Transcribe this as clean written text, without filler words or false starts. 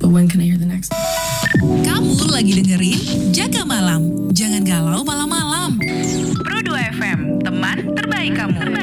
So when can I hear the next? Kamu lagi dengerin Jaga Malam. Jangan galau malam-malam. Pro 2 FM, teman terbaik kamu.